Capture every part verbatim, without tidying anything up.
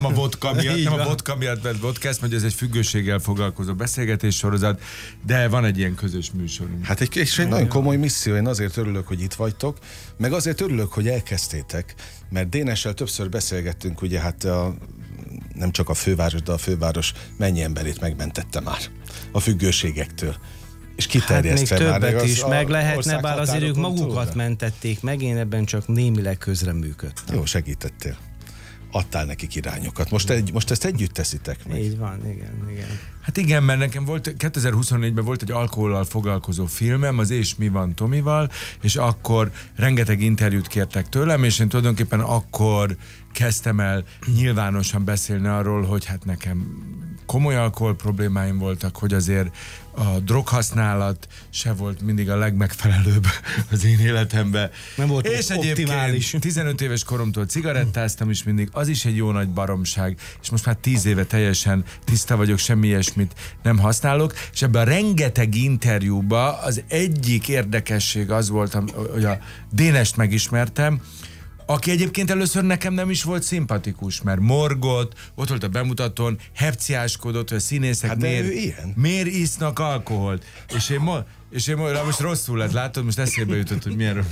A vodka miatt, nem a vodka miatt, mert vodcast, mert ez egy függőséggel foglalkozó beszélgetés sorozat, de van egy ilyen közös műsorunk. Hát egy, és egy nagyon komoly misszió, én azért örülök, hogy itt vagytok, meg azért örülök, hogy elkezdtétek, mert Dénessel többször beszélgettünk, ugye hát a, nem csak a főváros, de a főváros mennyi emberét megmentette már a függőségektől. És kiterjesztve hát még már. többet is meg lehetne, bár azért ők magukat túl, mentették meg, én ebben csak némileg közreműködtem. Jó, segítettél. Adtál nekik irányokat. Most, egy, most ezt együtt teszitek meg. Így van, igen, igen. Hát igen, mert nekem volt, kétezer-huszonnégyben volt egy alkohollal foglalkozó filmem, az És mi van Tomival, és akkor rengeteg interjút kértek tőlem, és én tulajdonképpen akkor kezdtem el nyilvánosan beszélni arról, hogy hát nekem komoly alkohol problémáim voltak, hogy azért a droghasználat se volt mindig a legmegfelelőbb az én életemben. Nem volt és egyébként tizenöt éves koromtól cigarettáztam is mindig, az is egy jó nagy baromság, és most már tíz éve teljesen tiszta vagyok, semmi ilyesmit nem használok, és ebben a rengeteg interjúban az egyik érdekesség az volt, hogy a Dénest megismertem, aki egyébként először nekem nem is volt szimpatikus, mert morgott, ott volt a bemutatón, hepciáskodott, hogy a színészek hát miért, miért isznak alkoholt. És én, mo- és én mo- most rosszul lett, látod, most eszébe jutott, hogy miért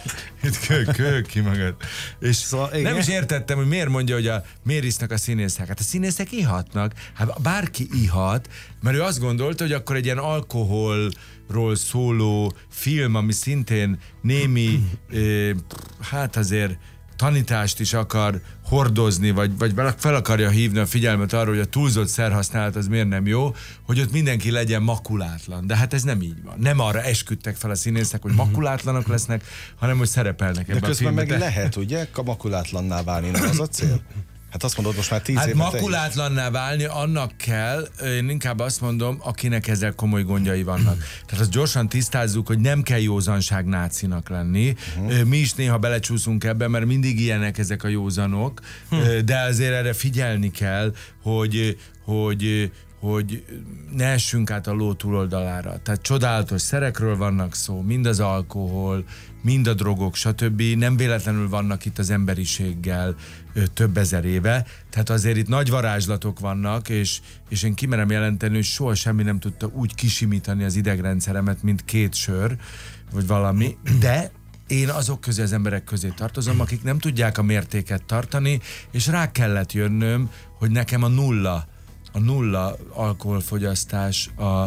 itt kő, kő ki magad. És szóval, nem is értettem, hogy miért mondja, hogy a, miért isznak a színészek. Hát a színészek ihatnak, hát bárki ihat, mert ő azt gondolta, hogy akkor egy ilyen alkoholról szóló film, ami szintén némi, eh, hát azért tanítást is akar hordozni, vagy, vagy fel akarja hívni a figyelmet arra, hogy a túlzott szerhasználat az miért nem jó, hogy ott mindenki legyen makulátlan. De hát ez nem így van. Nem arra esküdtek fel a színészek, hogy makulátlanok lesznek, hanem hogy szerepelnek ebben a filmben. De közben meg de... lehet, ugye, makulátlanná válni, nem az a cél? Hát azt mondod, most már tíz hát éve makulátlanná válni annak kell, én inkább azt mondom, akinek ezzel komoly gondjai vannak. Tehát azt gyorsan tisztázzuk, hogy nem kell józanság nácinak lenni. Uh-huh. Mi is néha belecsúszunk ebben, mert mindig ilyenek ezek a józanok, uh-huh. de azért erre figyelni kell, hogy, hogy hogy ne essünk át a ló túloldalára. Tehát csodálatos szerekről vannak szó, mind az alkohol, mind a drogok, stb. Nem véletlenül vannak itt az emberiséggel ö, több ezer éve. Tehát azért itt nagy varázslatok vannak, és, és én kimerem jelenteni, hogy soha semmi nem tudta úgy kisimítani az idegrendszeremet, mint két sör, vagy valami, de én azok közé, az emberek közé tartozom, akik nem tudják a mértéket tartani, és rá kellett jönnöm, hogy nekem a nulla a nulla alkoholfogyasztás a, a,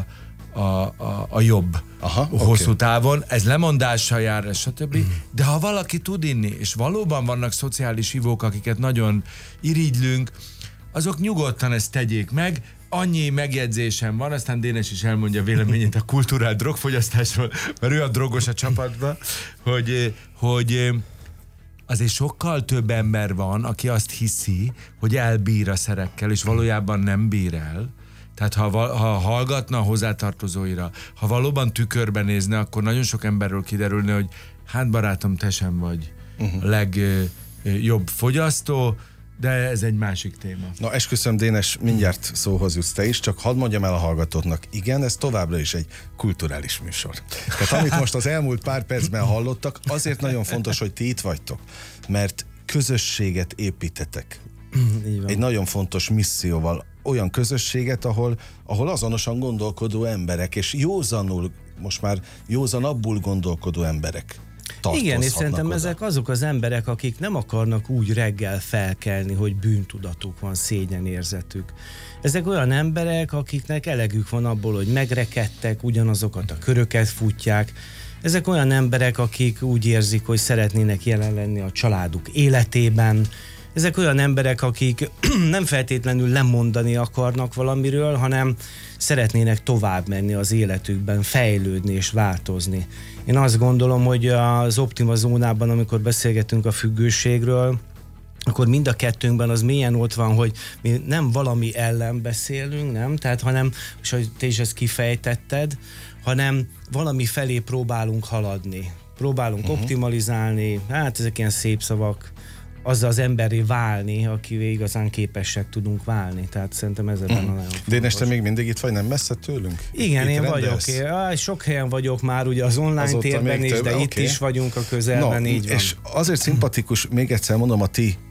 a, a jobb. Aha, hosszú okay. távon. Ez lemondással jár, stb. De ha valaki tud inni, és valóban vannak szociális ivók, akiket nagyon irigylünk, azok nyugodtan ezt tegyék meg. Annyi megjegyzésem van, aztán Dénes is elmondja véleményét a kulturált drogfogyasztásról, mert ő a drogos a csapatban, hogy, hogy azért sokkal több ember van, aki azt hiszi, hogy elbír a szerekkel, és valójában nem bír el. Tehát ha, ha hallgatna a hozzátartozóira, ha valóban tükörben nézne, akkor nagyon sok emberről kiderülne, hogy hát barátom, te sem vagy uh-huh. a legjobb fogyasztó, de ez egy másik téma. Na, esküszöm, Dénes, mindjárt szóhoz jutsz te is, csak hadd mondjam el a hallgatóknak, igen, ez továbbra is egy kulturális műsor. Tehát amit most az elmúlt pár percben hallottak, azért nagyon fontos, hogy ti itt vagytok, mert közösséget építetek. Egy nagyon fontos misszióval, olyan közösséget, ahol, ahol azonosan gondolkodó emberek, és józanul, most már józanabbul gondolkodó emberek. Igen, és szerintem oda. Ezek azok az emberek, akik nem akarnak úgy reggel felkelni, hogy bűntudatuk van, szégyenérzetük. Ezek olyan emberek, akiknek elegük van abból, hogy megrekedtek, ugyanazokat a köröket futják. Ezek olyan emberek, akik úgy érzik, hogy szeretnének jelen lenni a családuk életében. Ezek olyan emberek, akik nem feltétlenül lemondani akarnak valamiről, hanem szeretnének tovább menni az életükben, fejlődni és változni. Én azt gondolom, hogy az Optima Zónában, amikor beszélgetünk a függőségről, akkor mind a kettőnkben az mélyen ott van, hogy mi nem valami ellen beszélünk, nem? Tehát, hanem, és hogy te is ezt kifejtetted, hanem valami felé próbálunk haladni. Próbálunk uh-huh. optimalizálni, hát ezek ilyen szép szavak, azzal az emberré válni, akivé igazán képesek tudunk válni. Tehát szerintem ez ebben mm. a nagyon fontos. Dénes, te még mindig itt vagy, nem messze tőlünk? Igen, itt én vagyok. Én, sok helyen vagyok már, ugye az online azóta térben is, de okay. itt is vagyunk a közelben, no, így van. És azért szimpatikus, még egyszer mondom, a ti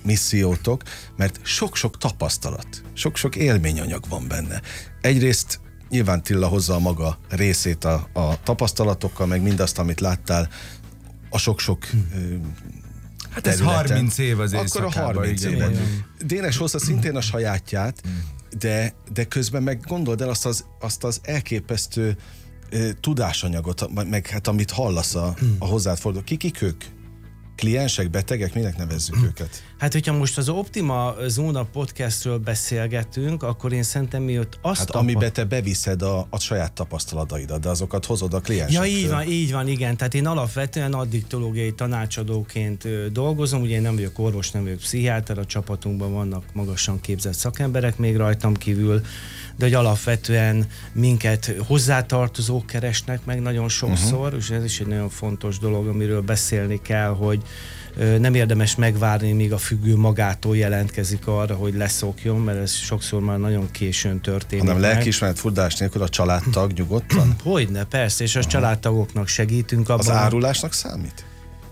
missziótok, mert sok-sok tapasztalat, sok-sok élményanyag van benne. Egyrészt nyilván Tilla hozza a maga részét a, a tapasztalatokkal, meg mindazt, amit láttál, a sok-sok hát ez harminc év az éjszakában. Akkor a harminc évben. Dénes hozza szintén a sajátját, de, de közben meg gondold el azt az, azt az elképesztő uh, tudásanyagot, meg hát amit hallasz a, a hozzád forduló. Ki, kik ők? Kliensek, betegek, minek nevezzük őket? Hát, hogyha most az Optima Zóna podcastről beszélgetünk, akkor én szerintem mi ott azt... Hát tapa... amiben te beviszed a, a saját tapasztalataidat, de azokat hozod a kliensektől. Ja, így van, így van, igen. Tehát én alapvetően addiktológiai tanácsadóként ö, dolgozom, ugye én nem vagyok orvos, nem vagyok pszichiáter, a csapatunkban vannak magasan képzett szakemberek még rajtam kívül, de hogy alapvetően minket hozzátartozók keresnek meg nagyon sokszor, uh-huh. és ez is egy nagyon fontos dolog, amiről beszélni kell, hogy nem érdemes megvárni, míg a függő magától jelentkezik arra, hogy leszokjon, mert ez sokszor már nagyon későn történik. Hanem lelkiismeret furdalás nélkül a családtag nyugodtan? Hogyne, persze, és a uh-huh. családtagoknak segítünk abban. Az árulásnak számít?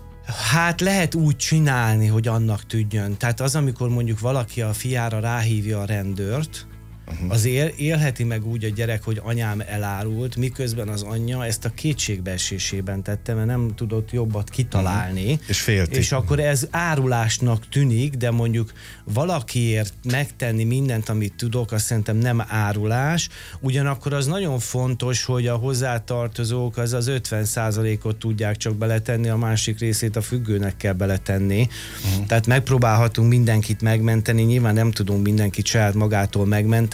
Hát lehet úgy csinálni, hogy annak tűnjön. Tehát az, amikor mondjuk valaki a fiára ráhívja a rendőrt, Uh-huh. az él, élheti meg úgy a gyerek, hogy anyám elárult, miközben az anyja ezt a kétségbeesésében tette, mert nem tudott jobbat kitalálni. Uh-huh. És félti. És akkor ez árulásnak tűnik, de mondjuk valakiért megtenni mindent, amit tudok, azt szerintem nem árulás. Ugyanakkor az nagyon fontos, hogy a hozzátartozók az az ötven százalékot tudják csak beletenni, a másik részét a függőnek kell beletenni. Uh-huh. Tehát megpróbálhatunk mindenkit megmenteni, nyilván nem tudunk mindenkit saját magától megmenteni,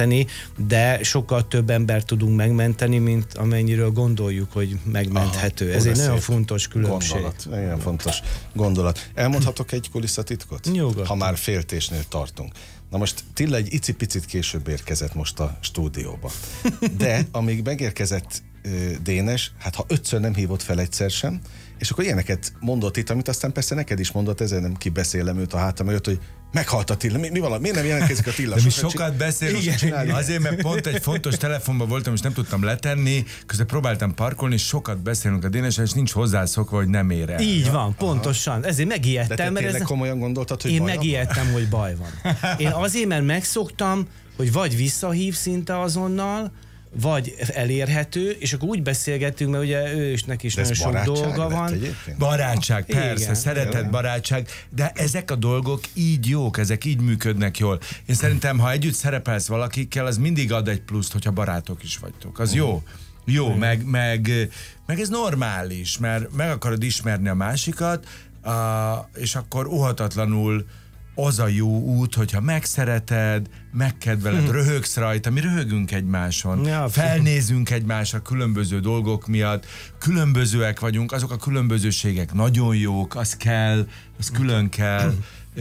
de sokkal több embert tudunk megmenteni, mint amennyiről gondoljuk, hogy megmenthető. Aha, ez egy nagyon fontos különbség. Gondolat. Igen, fontos gondolat. Elmondhatok egy kulisszatitkot? Nyugodtan. Ha már féltésnél tartunk. Na most Tilla egy icipicit később érkezett most a stúdióba. De amíg megérkezett uh, Dénes, hát ha ötször nem hívott fel egyszer sem, és akkor ilyeneket mondott itt, amit aztán persze neked is mondott, ezzel nem kibeszélem őt a hátam mögött, hogy meghalt a Tilla. Mi, mi van? Miért nem jelentkezik a Tilla? De mi sokat, sokat beszélünk. Azért, mert pont egy fontos telefonban voltam, és nem tudtam letenni, közben próbáltam parkolni, és sokat beszélünk a Dénessel, és nincs hozzászokva, hogy nem ér el. Így van, pontosan. Ezért megijedtem. De te mert tényleg ez... komolyan gondoltad, hogy Én baj megijedtem, van? hogy baj van. Én azért, mert megszoktam, hogy vagy visszahív szinte azonnal, vagy elérhető, és akkor úgy beszélgettünk, mert ugye ő is neki is nagyon sok dolga van. Egyébként? Barátság, persze, igen, szeretet, igen. barátság, de ezek a dolgok így jók, ezek így működnek jól. Én szerintem, ha együtt szerepelsz valakikkel, az mindig ad egy pluszt, hogyha barátok is vagytok. Az jó. Jó, meg, meg, meg ez normális, mert meg akarod ismerni a másikat, és akkor óhatatlanul az a jó út, hogyha megszereted, megkedveled, hmm. röhögsz rajta, mi röhögünk egymáson, ja, felnézünk egymásra különböző dolgok miatt, különbözőek vagyunk, azok a különbözőségek nagyon jók, az kell, az külön kell,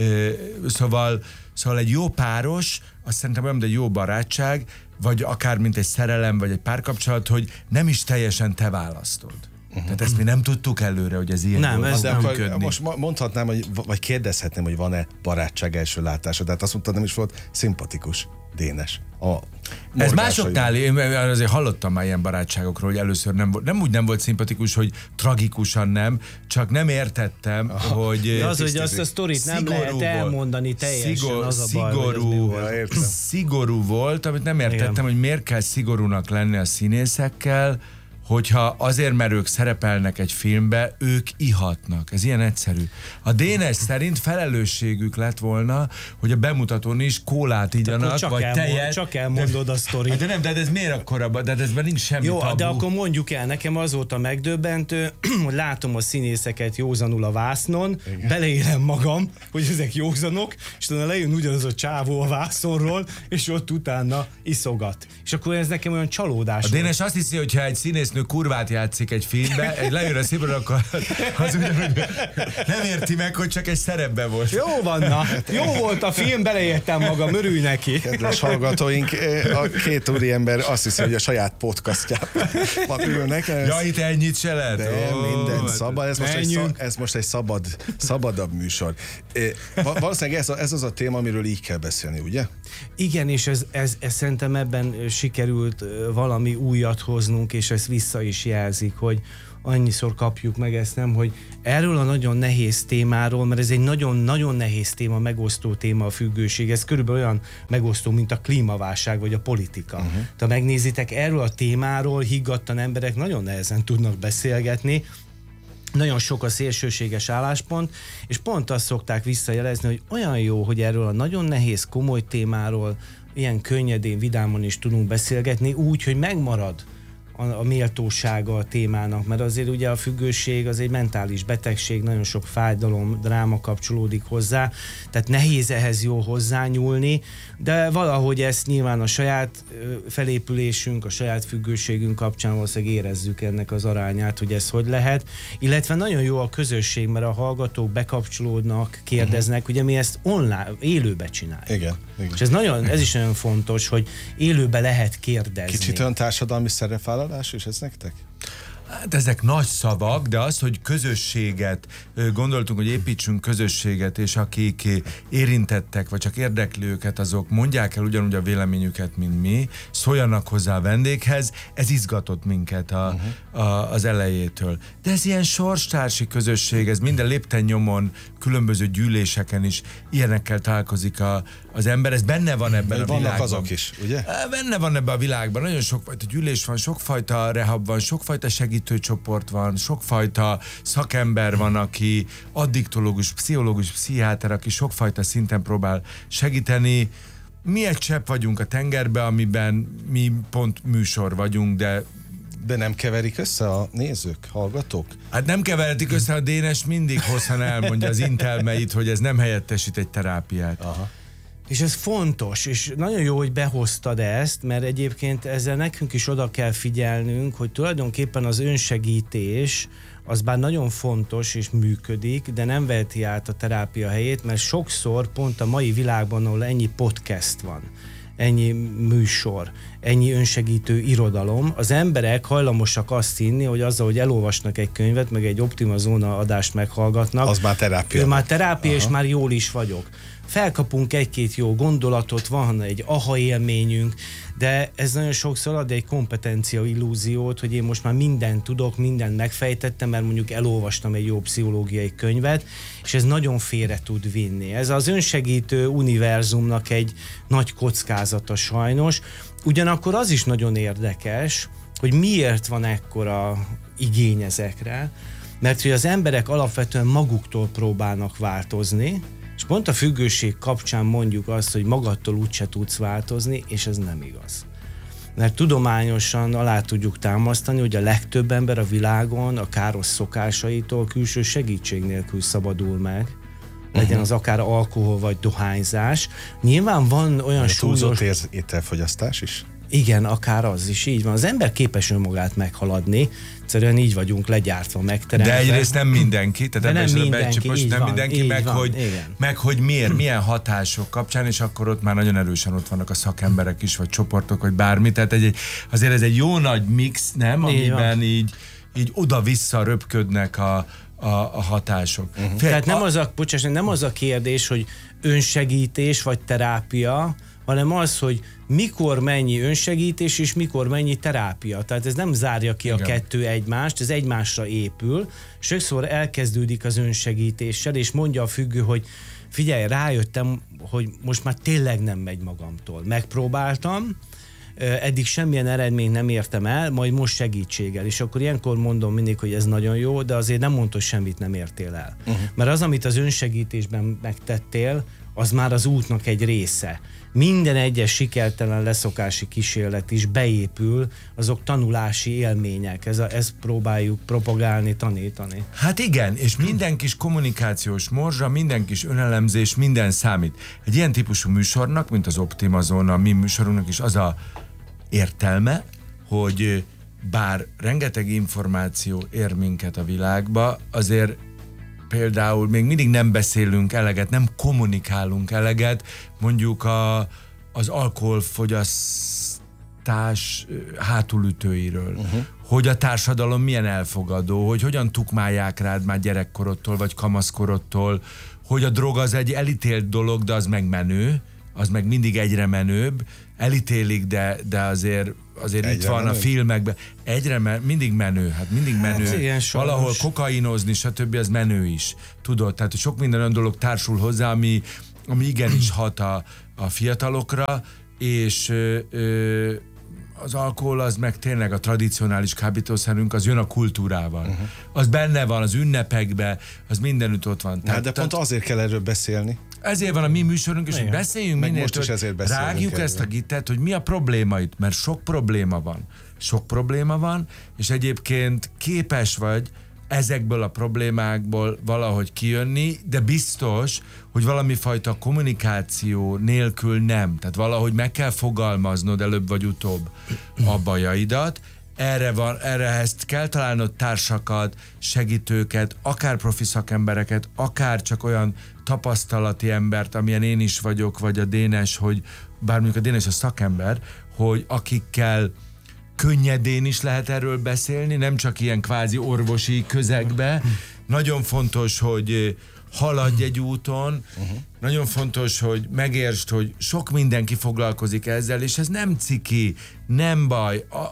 szóval, szóval egy jó páros, azt szerintem olyan, mint egy jó barátság, vagy akár mint egy szerelem, vagy egy párkapcsolat, hogy nem is teljesen te választod. Uh-huh. Tehát ezt mi nem tudtuk előre, hogy ez ilyen nem, ez nem működni. Most mondhatnám, hogy, vagy kérdezhetném, hogy van-e barátság első látása, de hát azt mondtad, nem is volt szimpatikus Dénes. A ez másoknál, én azért hallottam már ilyen barátságokról, hogy először nem volt, nem úgy nem volt szimpatikus, hogy tragikusan nem, csak nem értettem, aha, hogy... De az, hogy azt a sztorit nem lehet elmondani teljesen, szigor, az a szigorú, baj, hogy szigorú volt, amit nem értettem, igen. hogy miért kell szigorúnak lenni a színészekkel, hogyha azért, mert ők szerepelnek egy filmbe, ők ihatnak. Ez ilyen egyszerű. A Dénes szerint felelősségük lett volna, hogy a bemutatón is kólát igyanak, vagy elmond, tejet. Csak elmondod a sztorit. De nem, de ez miért akkora, de ezben nincs semmi jó, tabu. De akkor mondjuk el, nekem az volt a megdöbbentő, hogy látom a színészeket józanul a vásznon, igen. beleélem magam, hogy ezek józanok, és utána lejön ugyanaz a csávó a vászonról, és ott utána iszogat. És akkor ez nekem olyan csalódás. A Dénes azt hiszi, hogyha egy színésznő kurvát játszik egy filmbe, egy lejön a színpadra, akkor az ugyanúgy nem érti meg, hogy csak egy szerepben volt. Jó van, na. Jó volt a film, beleértem magam, örülj neki. Kedves hallgatóink, a két úriember azt hiszi, hogy a saját podcastjában ülnek. Ez... Ja, itt ennyit se lehet. De oh, minden szabad. Ez most, egy, ez most egy szabad, szabadabb műsor. Valószínűleg ez, ez az a téma, amiről így kell beszélni, ugye? Igen, és ez, ez, ez szerintem ebben sikerült valami újat hoznunk, és ezt vissza vissza is jelzik, hogy annyiszor kapjuk meg ezt, nem, hogy erről a nagyon nehéz témáról, mert ez egy nagyon-nagyon nehéz téma, megosztó téma a függőség, ez körülbelül olyan megosztó, mint a klímaválság vagy a politika. Uh-huh. Ha megnézitek, erről a témáról higgadtan emberek nagyon nehezen tudnak beszélgetni, nagyon sok a szélsőséges álláspont, és pont azt szokták visszajelezni, hogy olyan jó, hogy erről a nagyon nehéz, komoly témáról ilyen könnyedén, vidámon is tudunk beszélgetni, úgy, hogy megmarad a méltósága a témának, mert azért ugye a függőség az egy mentális betegség, nagyon sok fájdalom, dráma kapcsolódik hozzá, tehát nehéz ehhez jó hozzányúlni, de valahogy ezt nyilván a saját felépülésünk, a saját függőségünk kapcsán valószínűleg érezzük ennek az arányát, hogy ez hogy lehet, illetve nagyon jó a közösség, mert a hallgatók bekapcsolódnak, kérdeznek, uh-huh. ugye mi ezt online, élőbe csináljuk. Igen, igen. És ez, nagyon, ez is nagyon fontos, hogy élőbe lehet kérdezni. Kicsit olyan társadalmi szerepvállalás is ez nektek? Hát ezek nagy szavak, de az, hogy közösséget, gondoltunk, hogy építsünk közösséget, és akik érintettek, vagy csak érdekli őket, azok mondják el ugyanúgy a véleményüket, mint mi, szóljanak hozzá a vendéghez, ez izgatott minket a, uh-huh. a, az elejétől. De ez ilyen sorstársi közösség, ez minden lépten nyomon, különböző gyűléseken is ilyenekkel találkozik a, az ember, ez benne van ebben de a világban. Vannak azok is, ugye? Benne van ebben a világban, nagyon sokfajta gyűlés van, sokfajta rehab van, sokfajta segítőcsoport van, sokfajta szakember van, aki addiktológus, pszichológus, pszichiáter, aki sokfajta szinten próbál segíteni. Mi egy csepp vagyunk a tengerbe, amiben mi pont műsor vagyunk, de De nem keverik össze a nézők, hallgatók? Hát nem keverhetik össze, a Dénes mindig hosszan elmondja az intelmeit, hogy ez nem helyettesít egy terápiát. Aha. És ez fontos, és nagyon jó, hogy behoztad ezt, mert egyébként ezzel nekünk is oda kell figyelnünk, hogy tulajdonképpen az önsegítés az bár nagyon fontos és működik, de nem veheti át a terápia helyét, mert sokszor pont a mai világban, ahol ennyi podcast van, ennyi műsor, ennyi önsegítő irodalom, az emberek hajlamosak azt hinni, hogy azzal, hogy elolvasnak egy könyvet, meg egy Optima Zóna adást meghallgatnak, az már terápia. Ő már terápia, és már jól is vagyok. Felkapunk egy-két jó gondolatot, van egy aha élményünk, de ez nagyon sokszor ad egy kompetencia illúziót, hogy én most már mindent tudok, mindent megfejtettem, mert mondjuk elolvastam egy jó pszichológiai könyvet, és ez nagyon félre tud vinni. Ez az önsegítő univerzumnak egy nagy kockázata sajnos. Ugyanakkor az is nagyon érdekes, hogy miért van ekkora igény ezekre, mert hogy az emberek alapvetően maguktól próbálnak változni, és pont a függőség kapcsán mondjuk azt, hogy magadtól úgyse tudsz változni, és ez nem igaz. Mert tudományosan alá tudjuk támasztani, hogy a legtöbb ember a világon a káros szokásaitól külső segítség nélkül szabadul meg. Legyen az akár alkohol vagy dohányzás. Nyilván van olyan túlzott súlyos... ételfogyasztás is? Igen, akár az is, így van. Az ember képes önmagát meghaladni, egyszerűen így vagyunk legyártva, megteremtve. De egyrészt nem mindenki, tehát nem ebben mindenki, most nem van, mindenki, meg van, hogy, meg hogy miért, milyen hatások kapcsán, és akkor ott már nagyon erősen ott vannak a szakemberek is, vagy csoportok, vagy bármi, tehát egy, azért ez egy jó nagy mix, nem, amiben így, így oda-vissza röpködnek a, a, a hatások. Uh-huh. Fél, Tehát nem az, a, bocsáss, nem az a kérdés, hogy önsegítés vagy terápia, hanem az, hogy mikor mennyi önsegítés és mikor mennyi terápia. Tehát ez nem zárja ki Igen. a kettő egymást, ez egymásra épül. Sokszor elkezdődik az önsegítéssel, és mondja a függő, hogy figyelj, rájöttem, hogy most már tényleg nem megy magamtól. Megpróbáltam, eddig semmilyen eredményt nem értem el, majd most segítséggel. És akkor ilyenkor mondom mindig, hogy ez nagyon jó, de azért nem mondod, hogy semmit nem értél el. Uh-huh. Mert az, amit az önsegítésben megtettél, az már az útnak egy része. Minden egyes sikertelen leszokási kísérlet is beépül, azok tanulási élmények. Ez a, ezt próbáljuk propagálni, tanítani. Hát igen, és minden kis kommunikációs morzsa, minden kis önelemzés, minden számít. Egy ilyen típusú műsornak, mint az Optima Zóna, mi műsorunknak is az a értelme, hogy bár rengeteg információ ér minket a világba, azért például még mindig nem beszélünk eleget, nem kommunikálunk eleget, mondjuk a, az alkoholfogyasztás hátulütőiről, uh-huh. hogy a társadalom milyen elfogadó, hogy hogyan tukmálják rád már gyerekkorodtól, vagy kamaszkorodtól, hogy a drog az egy elítélt dolog, de az megmenő, az meg mindig egyre menőbb, elítélik, de, de azért, azért itt van menő. A filmekben. Egyre men, mindig menő, hát mindig menő. Hát igen, valahol kokainozni, stb. Az menő is. Tudod, tehát sok minden olyan dolog társul hozzá, ami, ami igenis hat a, a fiatalokra, és ö, ö, az alkohol az meg tényleg a tradicionális kábítószerünk, az jön a kultúrával. Uh-huh. Az benne van, az ünnepekben, az mindenütt ott van. Tehát, de pont azért kell erről beszélni. Ezért van a mi műsorunk, és hogy beszéljünk minél, most is ezért beszélünk. Rágjuk erről. Ezt a gitet, hogy mi a probléma itt, mert sok probléma van. Sok probléma van, és egyébként képes vagy ezekből a problémákból valahogy kijönni, de biztos, hogy valami fajta kommunikáció nélkül nem. Tehát valahogy meg kell fogalmaznod előbb vagy utóbb a bajaidat. Erre van, erre ezt kell találnod társakat, segítőket, akár profi szakembereket, akár csak olyan tapasztalati embert, amilyen én is vagyok, vagy a Dénes, hogy bár mondjuk a Dénes a szakember, hogy akikkel könnyedén is lehet erről beszélni, nem csak ilyen kvázi orvosi közegbe. Nagyon fontos, hogy haladj egy úton, uh-huh. Nagyon fontos, hogy megértsd, hogy sok mindenki foglalkozik ezzel, és ez nem ciki, nem baj. A,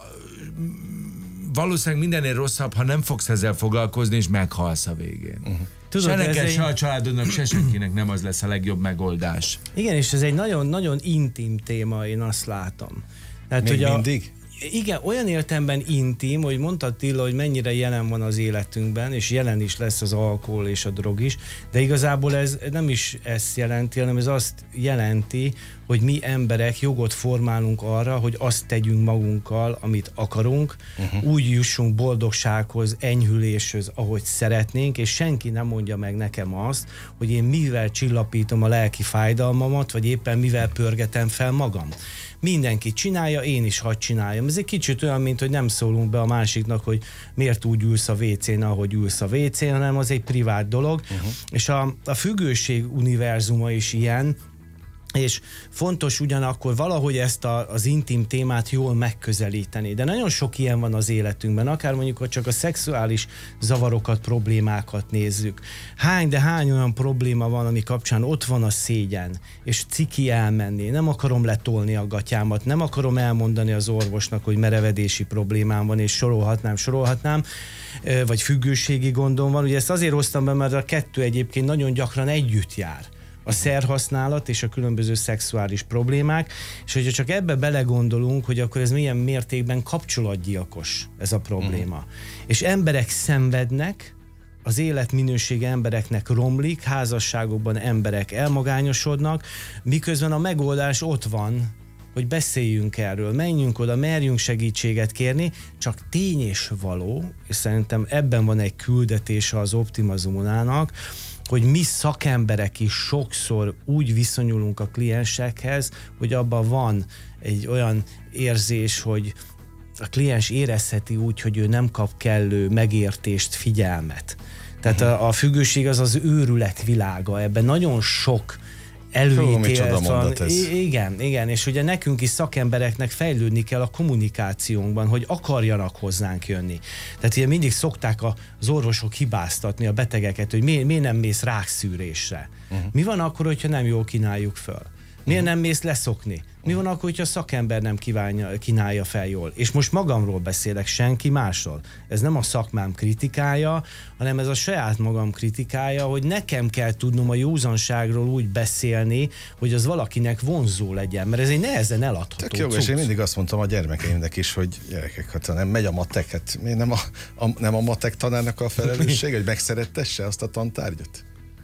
valószínűleg mindennél rosszabb, ha nem fogsz ezzel foglalkozni, és meghalsz a végén. Uh-huh. Tudod, se neked, egy... se a családodnak, se senkinek nem az lesz a legjobb megoldás. Igen, és ez egy nagyon-nagyon intim téma, én azt látom. Tehát, még hogy mindig? A... Igen, olyan értelemben intim, hogy mondtad Attila, hogy mennyire jelen van az életünkben, és jelen is lesz az alkohol és a drog is, de igazából ez nem is ezt jelenti, hanem ez azt jelenti, hogy mi emberek jogot formálunk arra, hogy azt tegyünk magunkkal, amit akarunk, uh-huh. úgy jussunk boldogsághoz, enyhüléshez, ahogy szeretnénk, és senki nem mondja meg nekem azt, hogy én mivel csillapítom a lelki fájdalmamat, vagy éppen mivel pörgetem fel magam. Mindenki csinálja, én is hadd csináljam. Ez egy kicsit olyan, mint hogy nem szólunk be a másiknak, hogy miért úgy ülsz a vécén, ahogy ülsz a vécén, hanem az egy privát dolog. Uh-huh. És a, a függőség univerzuma is ilyen, és fontos ugyanakkor valahogy ezt a, az intim témát jól megközelíteni. De nagyon sok ilyen van az életünkben, akár mondjuk, hogy csak a szexuális zavarokat, problémákat nézzük. Hány, de hány olyan probléma van, ami kapcsán ott van a szégyen, és ciki elmenni, nem akarom letolni a gatyámat, nem akarom elmondani az orvosnak, hogy merevedési problémám van, és sorolhatnám, sorolhatnám, vagy függőségi gondom van. Ugye ezt azért hoztam be, mert a kettő egyébként nagyon gyakran együtt jár. A szerhasználat és a különböző szexuális problémák, és hogyha csak ebbe belegondolunk, hogy akkor ez milyen mértékben kapcsolatgyilkos ez a probléma. Mm. És emberek szenvednek, az életminősége embereknek romlik, házasságokban emberek elmagányosodnak, miközben a megoldás ott van, hogy beszéljünk erről, menjünk oda, merjünk segítséget kérni, csak tény és való, és szerintem ebben van egy küldetése az Optima Zónának, hogy mi szakemberek is sokszor úgy viszonyulunk a kliensekhez, hogy abban van egy olyan érzés, hogy a kliens érezheti úgy, hogy ő nem kap kellő megértést, figyelmet. Tehát a, a függőség az az őrület világa, ebben nagyon sok előítélet van. Igen, igen, és ugye nekünk is szakembereknek fejlődni kell a kommunikációnkban, hogy akarjanak hozzánk jönni. Tehát ugye mindig szokták az orvosok hibáztatni a betegeket, hogy miért, miért nem mész rákszűrésre. Uh-huh. Mi van akkor, hogyha nem jól kínáljuk föl? Miért nem mész leszokni? Mi van akkor, hogyha a szakember nem kívánja, kínálja fel jól? És most magamról beszélek, senki másról. Ez nem a szakmám kritikája, hanem ez a saját magam kritikája, hogy nekem kell tudnom a józanságról úgy beszélni, hogy az valakinek vonzó legyen, mert ez egy nehezen eladható. Tök jó, és én mindig azt mondtam a gyermekeimnek is, hogy gyerekek, hát nem megy a matek, hát nem a, a, nem a matek tanárnak a felelősség, hogy megszerettesse azt a tantárgyat?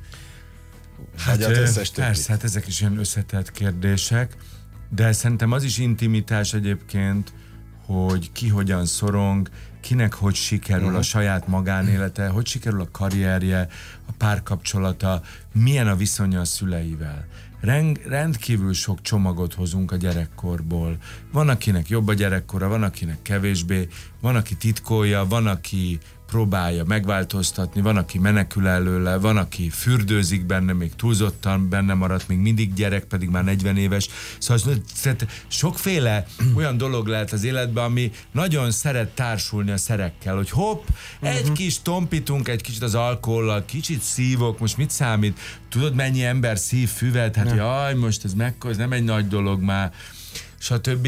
Hát, persze, hát ezek is ilyen összetett kérdések, de szerintem az is intimitás egyébként, hogy ki hogyan szorong, kinek hogy sikerül uh-huh. a saját magánélete, hogy sikerül a karrierje, a párkapcsolata, milyen a viszonya a szüleivel. Rend, rendkívül sok csomagot hozunk a gyerekkorból. Van, akinek jobb a gyerekkora, van, akinek kevésbé, van, aki titkolja, van, aki próbálja megváltoztatni, van, aki menekül előle, van, aki fürdőzik benne, még túlzottan benne maradt, még mindig gyerek, pedig már negyven éves. Szóval sokféle olyan dolog lehet az életben, ami nagyon szeret társulni a szerekkel, hogy hopp, uh-huh. egy kis tompítunk, egy kicsit az alkohollal, kicsit szívok, most mit számít? Tudod, mennyi ember szív füvet? Hát jaj, most ez mekkora, ez nem egy nagy dolog már, stb.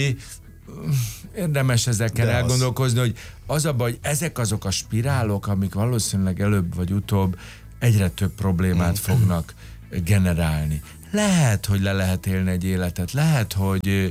Érdemes ezeken De elgondolkozni, az... hogy az a baj, hogy ezek azok a spirálok, amik valószínűleg előbb vagy utóbb egyre több problémát fognak generálni. Lehet, hogy le lehet élni egy életet, lehet, hogy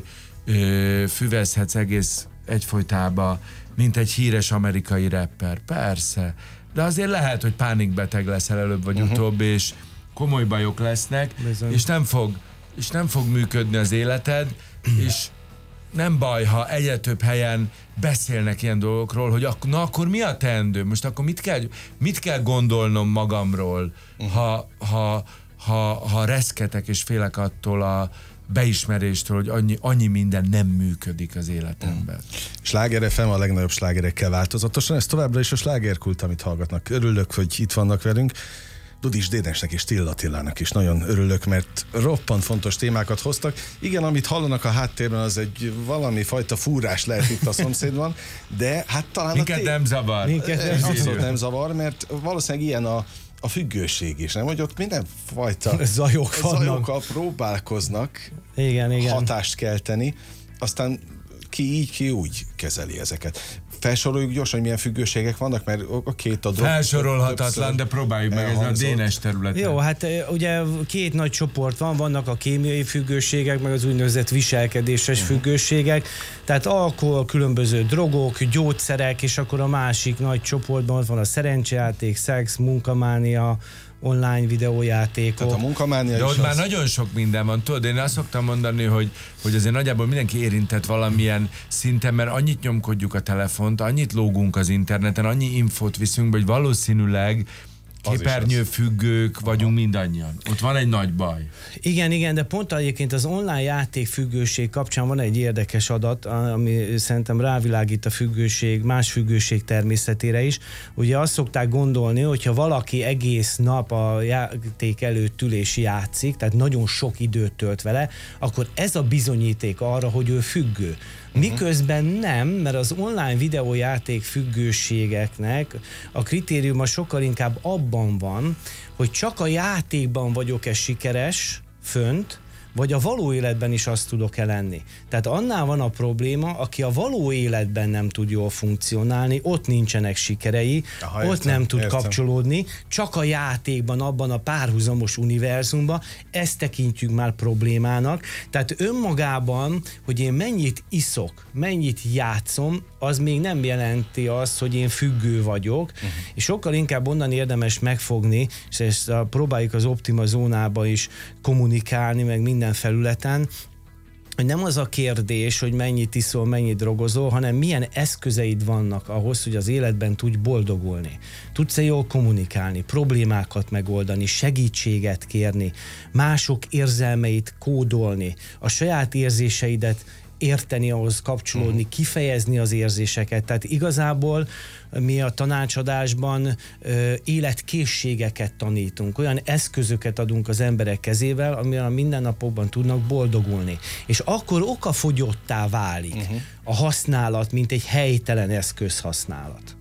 ö, füvezhetsz egész egyfolytában, mint egy híres amerikai rapper, persze, de azért lehet, hogy pánikbeteg leszel előbb vagy uh-huh. utóbb, és komoly bajok lesznek, és nem fog, és nem fog működni az életed, és nem baj, ha egyre több helyen beszélnek ilyen dolgokról, hogy ak- na akkor mi a teendő? Most akkor mit kell, mit kell gondolnom magamról, ha, ha, ha, ha reszketek és félek attól a beismeréstől, hogy annyi, annyi minden nem működik az életemben. Sláger ef em a legnagyobb slágerekkel változatosan, ez továbbra is a slágerkult, amit hallgatnak. Örülök, hogy itt vannak velünk. Dudis Dénesnek és Till Attilának is nagyon örülök, mert roppant fontos témákat hoztak. Igen, amit hallanak a háttérben, az egy valami fajta fúrás lehet itt a szomszédban, de hát talán Minket a té- nem zavar. Minket nem abszolút nem zavar, mert valószínűleg ilyen a, a függőség is, nem? Hogy ott mindenfajta zajok zajokkal próbálkoznak igen, igen. hatást kelteni, aztán ki így, ki úgy kezeli ezeket. Felsoroljuk gyorsan, hogy milyen függőségek vannak, mert a két adott... Felsorolhatatlan, de próbáljuk meg, ez a Dénes területen. Jó, hát ugye két nagy csoport van, vannak a kémiai függőségek, meg az úgynevezett viselkedéses uh-huh. függőségek, tehát alkohol, különböző drogok, gyógyszerek, és akkor a másik nagy csoportban van a szerencsejáték, szex, munkamánia, online videójátékok. Tehát a munkamánia. De ott is már az... nagyon sok minden van. Tudod, én azt szoktam mondani, hogy, hogy azért nagyjából mindenki érintett valamilyen szinten, mert annyit nyomkodjuk a telefont, annyit lógunk az interneten, annyi infót viszünk, hogy valószínűleg képernyőfüggők vagyunk mindannyian. Ott van egy nagy baj. Igen, igen, de pont egyébként az online játékfüggőség kapcsán van egy érdekes adat, ami szerintem rávilágít a függőség, más függőség természetére is. Ugye azt szokták gondolni, hogyha valaki egész nap a játék előtt ül és játszik, tehát nagyon sok időt tölt vele, akkor ez a bizonyíték arra, hogy ő függő. Miközben nem, mert az online videójáték függőségeknek a kritériuma sokkal inkább abban van, hogy csak a játékban vagyok-e sikeres, fönt, vagy a való életben is azt tudok-e lenni. Tehát annál van a probléma, aki a való életben nem tud jól funkcionálni, ott nincsenek sikerei, Aha, értem, ott nem tud értem. kapcsolódni, csak a játékban, abban a párhuzamos univerzumban, ezt tekintjük már problémának. Tehát önmagában, hogy én mennyit iszok, mennyit játszom, az még nem jelenti azt, hogy én függő vagyok, uh-huh. és sokkal inkább onnan érdemes megfogni, és ezt a, próbáljuk az Optima zónába is kommunikálni, meg minden felületen, hogy nem az a kérdés, hogy mennyit iszol, mennyit drogozol, hanem milyen eszközeid vannak ahhoz, hogy az életben tudj boldogulni. Tudsz-e jól kommunikálni, problémákat megoldani, segítséget kérni, mások érzelmeit kódolni, a saját érzéseidet érteni, ahhoz kapcsolódni, uh-huh. kifejezni az érzéseket. Tehát igazából mi a tanácsadásban ö, életkészségeket tanítunk, olyan eszközöket adunk az emberek kezével, amivel a mindennapokban tudnak boldogulni. És akkor okafogyottá válik uh-huh. a használat, mint egy helytelen eszközhasználat.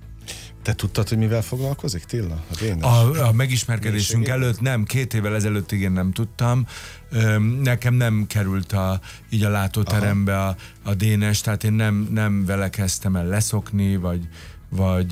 Te tudtad, hogy mivel foglalkozik, Tilla? A, a, a megismerkedésünk előtt nem, két évvel ezelőtt igen nem tudtam. Nekem nem került a, így a látóterembe a, a Dénes, tehát én nem, nem vele kezdtem el leszokni, vagy, vagy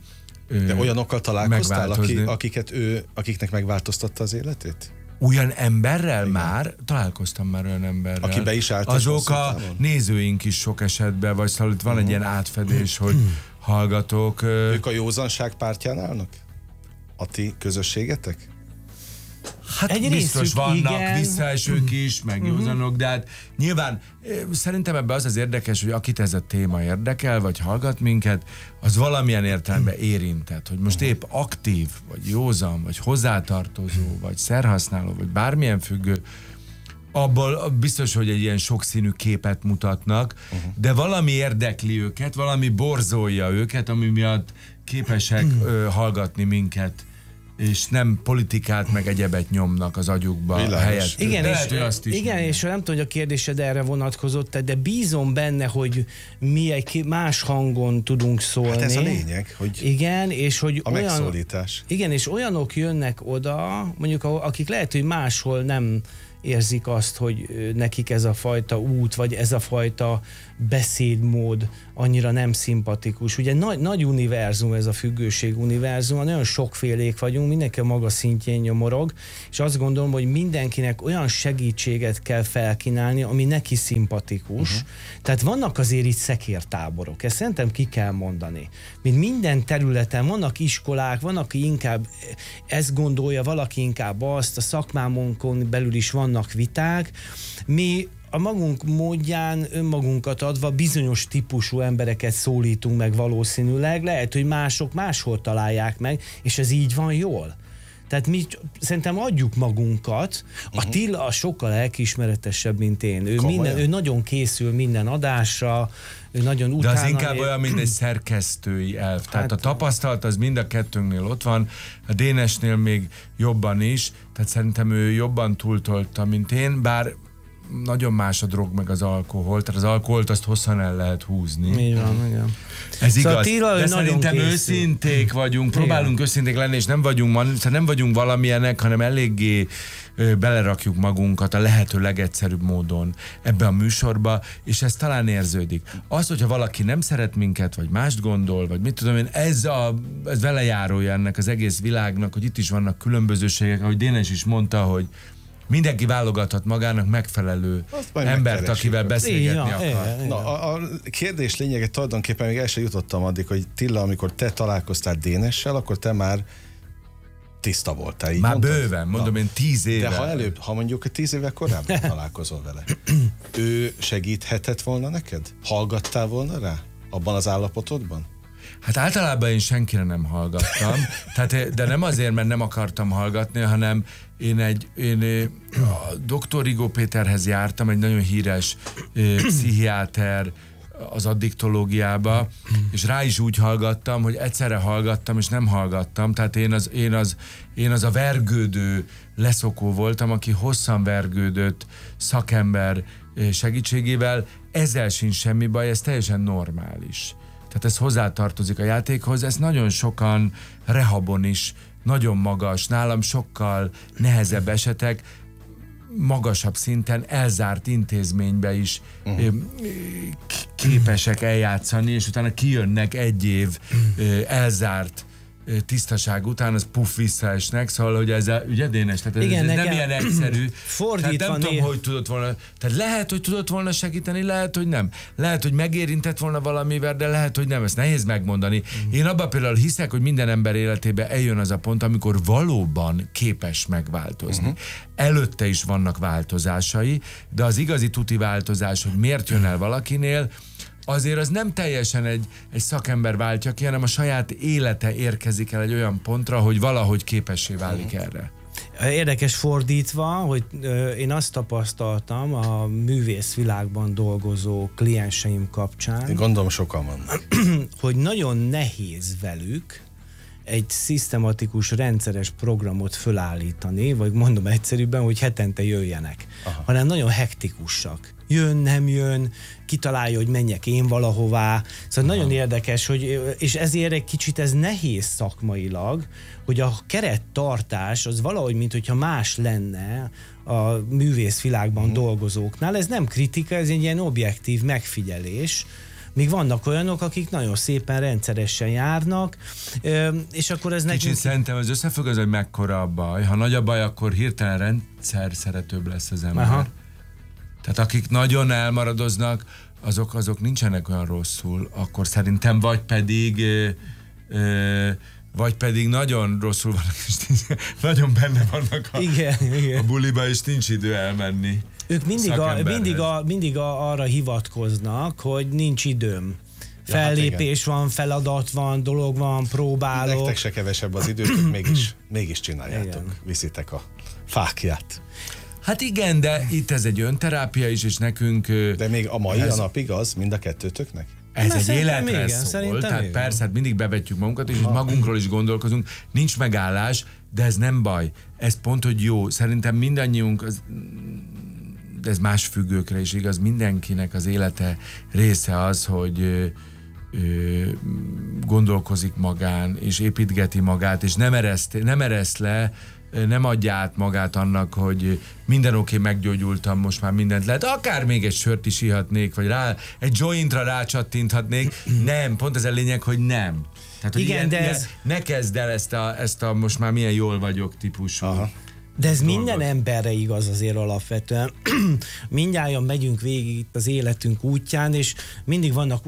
de olyanokkal találkoztál, aki, akiket ő, akiknek megváltoztatta az életét? Olyan emberrel igen. már? Találkoztam már olyan emberrel. Aki be is állt. Azok a nézőink is sok esetben, vagy szóval itt van uh-huh. egy ilyen átfedés, hogy hallgatók. Ők a józanság pártján állnak? A ti közösségetek? Hát egy biztos részük, vannak igen. visszaesők is, meg uh-huh. józanok, de hát nyilván szerintem ebben az az érdekes, hogy akit ez a téma érdekel, vagy hallgat minket, az valamilyen értelemben érintett, hogy most épp aktív, vagy józan, vagy hozzátartozó, vagy szerhasználó, vagy bármilyen függő, abból biztos, hogy egy ilyen sokszínű képet mutatnak, uh-huh. de valami érdekli őket, valami borzolja őket, ami miatt képesek ö, hallgatni minket, és nem politikát meg egyebet nyomnak az agyukba helyett. Igen, és, azt is igen és nem tudom, hogy a kérdésed erre vonatkozott, de bízom benne, hogy mi egy más hangon tudunk szólni. Hát ez a lényeg, hogy igen, és hogy a olyan, megszólítás. Igen, és olyanok jönnek oda, mondjuk akik lehet, hogy máshol nem érzik azt, hogy nekik ez a fajta út, vagy ez a fajta beszédmód annyira nem szimpatikus. Ugye nagy, nagy univerzum ez a függőség univerzum, nagyon sokfélék vagyunk, mindenki a maga szintjén nyomorog, és azt gondolom, hogy mindenkinek olyan segítséget kell felkínálni, ami neki szimpatikus. Uh-huh. Tehát vannak azért itt szekértáborok, ezt szerintem ki kell mondani. Mint minden területen vannak iskolák, van, aki inkább ezt gondolja, valaki inkább azt, a szakmámunkon belül is vannak viták. Mi a magunk módján önmagunkat adva bizonyos típusú embereket szólítunk meg valószínűleg, lehet, hogy mások máshol találják meg, és ez így van jól. Tehát mi szerintem adjuk magunkat, a uh-huh. Tilla sokkal lelkiismeretesebb, mint én. Ő, minden, ő nagyon készül minden adásra, ő nagyon utána... De az inkább olyan, mint egy szerkesztői elv. Tehát hát, a tapasztalat az mind a kettőnknél ott van, a Dénesnél még jobban is, tehát szerintem ő jobban túltolta, mint én, bár nagyon más a drog meg az alkohol, tehát az alkoholt azt hosszan el lehet húzni. Így van, igen. Ez szóval igaz, de szerintem készül. Őszinték vagyunk, próbálunk igen. őszinték lenni, és nem vagyunk, nem vagyunk valamilyenek, hanem eléggé ö, belerakjuk magunkat a lehető legegyszerűbb módon ebbe a műsorba, és ez talán érződik. Az, hogyha valaki nem szeret minket, vagy mást gondol, vagy mit tudom én, ez, a, ez velejárója ennek az egész világnak, hogy itt is vannak különbözőségek, ahogy Dénes is mondta, hogy mindenki válogathat magának megfelelő embert, akivel beszélgetni ja, akar. Ja, ja. Na, a, a kérdés lényege tulajdonképpen még el sem jutottam addig, hogy Tilla, amikor te találkoztál Dénessel, akkor te már tiszta voltál. Így már mondtad? Bőven, mondom Na, én tíz éve. De ha előbb, ha mondjuk tíz éve korábban találkozol vele, ő segíthetett volna neked? Hallgattál volna rá? Abban az állapotodban? Hát általában én senkire nem hallgattam, tehát, de nem azért, mert nem akartam hallgatni, hanem én egy, én a doktor Rigó Péterhez jártam, egy nagyon híres pszichiáter az addiktológiába, és rá is úgy hallgattam, hogy egyszerre hallgattam, és nem hallgattam, tehát én az, én az, én az a vergődő leszokó voltam, aki hosszan vergődött szakember segítségével, ezzel sincs semmi baj, ez teljesen normális. Tehát ez hozzátartozik a játékhoz, ez nagyon sokan rehabon is, nagyon magas, nálam sokkal nehezebb esetek, magasabb szinten, elzárt intézménybe is uh-huh. képesek eljátszani, és utána kijönnek egy év elzárt tisztaság után, az puff visszaesnek, szóval, hogy ez a, ugye Dénes, tehát ez, igen, ez nem ilyen egyszerű. Tehát nem tudom, hogy tudott volna, tehát lehet, hogy tudott volna segíteni, lehet, hogy nem. Lehet, hogy megérintett volna valamivel, de lehet, hogy nem. Ezt nehéz megmondani. Mm. Én abban például hiszek, hogy minden ember életében eljön az a pont, amikor valóban képes megváltozni. Mm-hmm. Előtte is vannak változásai, de az igazi tuti változás, hogy miért jön el valakinél, azért az nem teljesen egy, egy szakember váltja ki, hanem a saját élete érkezik el egy olyan pontra, hogy valahogy képessé válik erre. Érdekes fordítva, hogy ö, én azt tapasztaltam a művészvilágban dolgozó klienseim kapcsán. Én gondolom sokan vannak. Hogy nagyon nehéz velük egy szisztematikus, rendszeres programot fölállítani, vagy mondom egyszerűbben, hogy hetente jöjjenek. Aha. Hanem nagyon hektikusak. Jön, nem jön, kitalálja, hogy menjek én valahová. Szóval Aha. nagyon érdekes, hogy, és ezért egy kicsit ez nehéz szakmailag, hogy a kerettartás az valahogy, mint hogyha más lenne a művészvilágban uh-huh. dolgozóknál. Ez nem kritika, ez egy ilyen objektív megfigyelés. Míg vannak olyanok, akik nagyon szépen rendszeresen járnak, és akkor ez nekünk... Kicsit szerintem ez összefügg az, hogy mekkora a baj. Ha nagy a baj, akkor hirtelen rendszer szeretőbb lesz az ember. Aha. Tehát akik nagyon elmaradoznak, azok, azok nincsenek olyan rosszul, akkor szerintem vagy pedig ö, ö, vagy pedig nagyon rosszul vannak, és nagyon benne vannak a, igen, igen. a buliba, és nincs idő elmenni. Ők mindig, a, mindig, a, mindig a, arra hivatkoznak, hogy nincs időm. Fellépés ja, hát van, feladat van, dolog van, próbálok. Nektek se kevesebb az időt, mégis, mégis csináljátok. Igen. Viszitek a fákját. Hát igen, de itt ez egy önterápia is, és nekünk... De még a mai ez, a napig az mind a kettőtöknek? Ez Na, egy szerintem életre igen, szól, szerintem tehát igen. persze, hát mindig bevetjük magunkat, és magunkról is gondolkozunk, nincs megállás, de ez nem baj. Ez pont, hogy jó. Szerintem mindannyiunk, az, de ez más függőkre is igaz, mindenkinek az élete része az, hogy ö, ö, gondolkozik magán, és építgeti magát, és nem ereszt, nem ereszt le, nem adja át magát annak, hogy minden oké, okay, meggyógyultam, most már mindent lehet, akár még egy sört is ihatnék, vagy rá, egy jointra rácsattinthatnék. Nem, pont ez a lényeg, hogy nem. Tehát, hogy igen, ilyen, de ilyen, ez... ne kezd el ezt a, ezt a most már milyen jól vagyok típusú. Aha. De ez dolgot. Minden emberre igaz azért alapvetően. Mindnyájan megyünk végig itt az életünk útján, és mindig vannak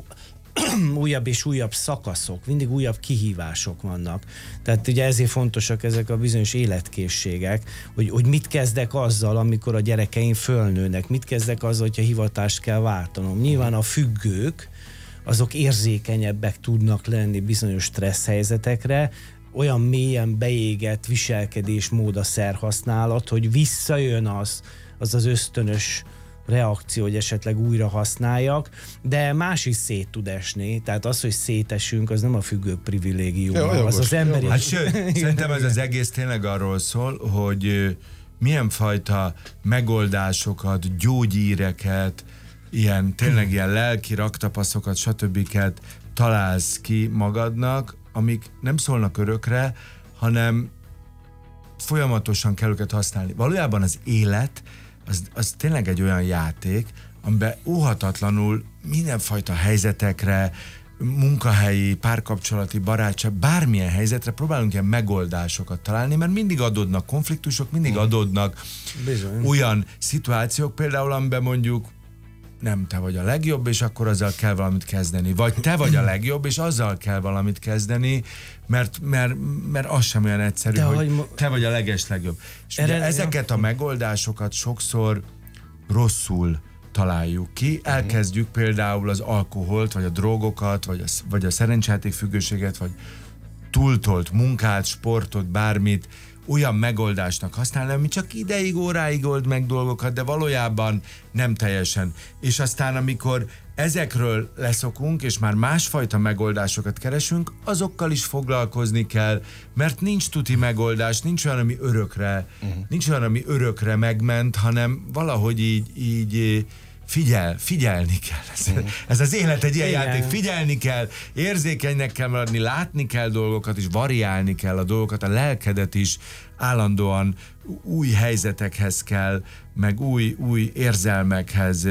újabb és újabb szakaszok, mindig újabb kihívások vannak. Tehát ugye ezért fontosak ezek a bizonyos életkészségek, hogy, hogy mit kezdek azzal, amikor a gyerekeim fölnőnek, mit kezdek azzal, hogyha hivatást kell váltanom. Nyilván a függők, azok érzékenyebbek tudnak lenni bizonyos stressz helyzetekre, olyan mélyen beégett viselkedésmód a szerhasználat, hogy visszajön az az, az ösztönös reakció, hogy esetleg újra használjak, de más is szét tud esni, tehát az, hogy szétesünk, az nem a függők privilégiuma, jó, az az emberi... Hát sőt, szerintem ez az egész tényleg arról szól, hogy milyen fajta megoldásokat, gyógyíreket, ilyen, tényleg ilyen lelki raktapaszokat, stb. Találsz ki magadnak, amik nem szólnak örökre, hanem folyamatosan kell őket használni. Valójában az élet Az, az tényleg egy olyan játék, amiben óhatatlanul mindenfajta helyzetekre, munkahelyi, párkapcsolati, barátság, bármilyen helyzetre próbálunk ilyen megoldásokat találni, mert mindig adódnak konfliktusok, mindig adódnak Bizony. olyan szituációk, például amiben mondjuk nem te vagy a legjobb, és akkor azzal kell valamit kezdeni. Vagy te vagy a legjobb, és azzal kell valamit kezdeni, mert, mert, mert az sem olyan egyszerű, de hogy mo- te vagy a leges legjobb. És ugye Erre- ezeket a megoldásokat sokszor rosszul találjuk ki. Elkezdjük például az alkoholt, vagy a drogokat, vagy a, vagy a szerencsejáték függőséget, vagy túltolt munkát, sportot, bármit, olyan megoldásnak használni, ami csak ideig, óráig old meg dolgokat, de valójában nem teljesen. És aztán, amikor ezekről leszokunk, és már másfajta megoldásokat keresünk, azokkal is foglalkozni kell, mert nincs tuti megoldás, nincs olyan, ami örökre, uh-huh. nincs olyan, ami örökre megment, hanem valahogy így, így figyel, figyelni kell. Ez, uh-huh. ez az élet egy ilyen Igen. játék, figyelni kell, érzékenynek kell maradni, látni kell dolgokat, és variálni kell a dolgokat, a lelkedet is állandóan új helyzetekhez kell, meg új, új érzelmekhez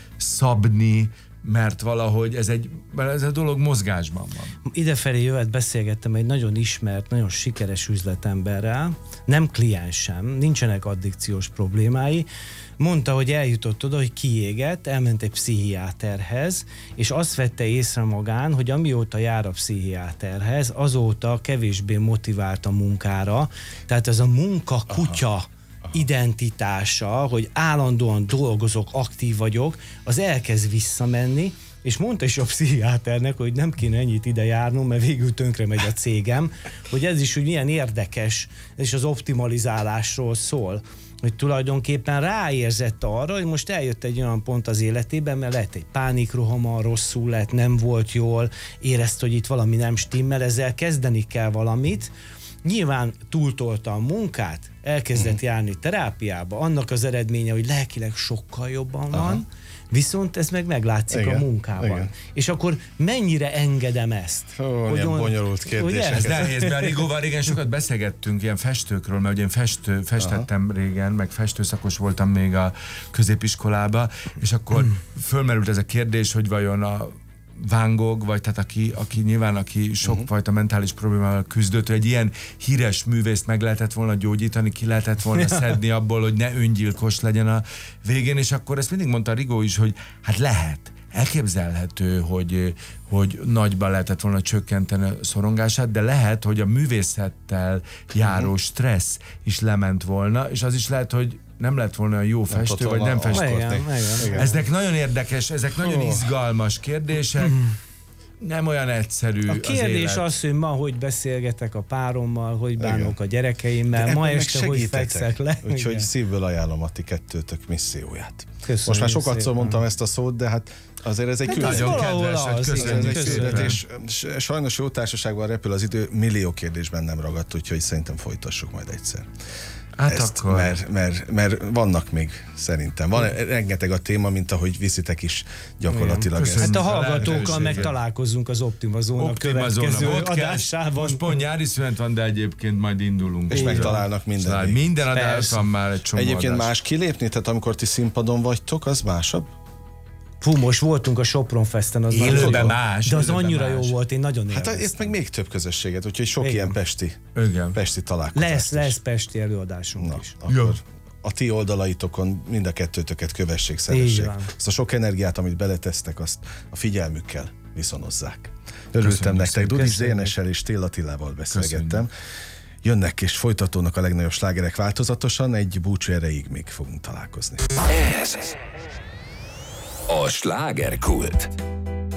szabni, mert valahogy ez egy, ez a dolog mozgásban van. Idefelé jövet beszélgettem egy nagyon ismert, nagyon sikeres üzletemberrel, nem kliensem, nincsenek addikciós problémái. Mondta, hogy eljutott oda, hogy kiégett, elment egy pszichiáterhez, és azt vette észre magán, hogy amióta jár a pszichiáterhez, azóta kevésbé motivált a munkára. Tehát ez a munka kutya identitása, hogy állandóan dolgozok, aktív vagyok, az elkezd visszamenni, és mondta is a pszichiáternek, hogy nem kéne ennyit ide járnom, mert végül tönkre megy a cégem, hogy ez is, hogy milyen érdekes, és az optimalizálásról szól, hogy tulajdonképpen ráérzett arra, hogy most eljött egy olyan pont az életében, mert lehet egy pánikrohama, rosszul lett, nem volt jól, érezte, hogy itt valami nem stimmel, ezzel kezdeni kell valamit. Nyilván túltolta a munkát, elkezdett mm. járni terápiába, annak az eredménye, hogy lelkileg sokkal jobban van, aha. viszont ez meg meglátszik igen, a munkában. Igen. És akkor mennyire engedem ezt? Ó, hogy olyan bonyolult kérdés. Ez nehéz, mert Rigóval régen sokat beszélgettünk ilyen festőkről, mert ugye én festő, festettem aha. régen, meg festőszakos voltam még a középiskolába, és akkor fölmerült ez a kérdés, hogy vajon a Van Gogh, vagy tehát aki, aki nyilván, aki sokfajta uh-huh. mentális problémával küzdött, egy ilyen híres művészt meg lehetett volna gyógyítani, ki lehetett volna szedni abból, hogy ne öngyilkos legyen a végén, és akkor ezt mindig mondta Rigó is, hogy hát lehet, elképzelhető, hogy, hogy nagyban lehetett volna csökkenteni a szorongását, de lehet, hogy a művészettel járó stressz is lement volna, és az is lehet, hogy nem lett volna olyan jó festő, vagy nem festő. Ezek nagyon érdekes, ezek nagyon izgalmas kérdések. nem olyan egyszerű. A kérdés az, az, hogy ma hogy beszélgetek a párommal, hogy bánok a gyerekeimmel, ma este hogy fekszek le. Úgyhogy szívből ajánlom a ti kettőtök misszióját. Köszönjük. Most már sokat szó mondtam ezt a szót, de hát azért ez egy hát külön. Nagyon kedves, köszönjük szépen. És sajnos jó társaságban repül az idő, millió kérdésben nem ragadt, úgyhogy szerintem folytassuk majd egyszer. Hát ezt, akkor... mert, mert, mert vannak még szerintem. Van rengeteg a téma, mint ahogy viszitek is gyakorlatilag. Ezt. Hát a hallgatókkal meg találkozunk az Optima Zóna Optima következő Zóna adásában. Most pont nyári szünet van, de egyébként majd indulunk. És így megtalálnak minden. Szóval minden adásban már egy csomó Egyébként adás. más kilépni, tehát amikor ti színpadon vagytok, az másabb? Fú, most voltunk a Sopron Festen, az élőben más. De az annyira más. jó volt, én nagyon élveztem. Hát itt meg még több közösséget, úgyhogy sok igen. ilyen pesti, igen. pesti találkozás. Lesz, lesz pesti előadásunk Na, is. akkor jó. A ti oldalaitokon mind a kettőtöket kövessék, szeressék. Azt a sok energiát, amit beletesztek, azt a figyelmükkel viszonozzák. Örültem nektek, Dudis Dénessel és Tél Attilával beszélgettem. Köszönjük. Jönnek és folytatódnak a legnagyobb slágerek változatosan, egy búcsú erejéig még fogunk találkozni. Ez a slágerkult.